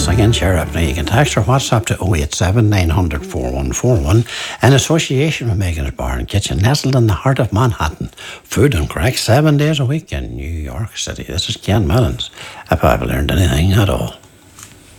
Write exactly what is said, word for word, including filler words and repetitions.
singing Sheriff. Now you can text or WhatsApp to oh eight seven, nine hundred, four one four one in association with Megan's Bar and Kitchen, nestled in the heart of Manhattan. Food and crack seven days a week in New York City. This is Ken Mullins, if I've learned anything at all.